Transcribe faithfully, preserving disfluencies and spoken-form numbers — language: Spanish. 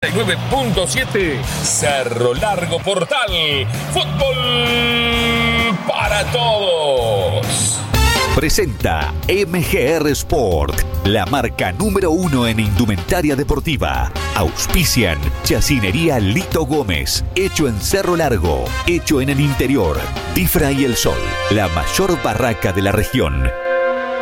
y nueve punto siete. Cerro Largo Portal. Fútbol para todos. Presenta M G R Sport, la marca número uno en indumentaria deportiva. Auspician Chacinería Lito Gómez, hecho en Cerro Largo, hecho en el interior. Tifra y el Sol, la mayor barraca de la región.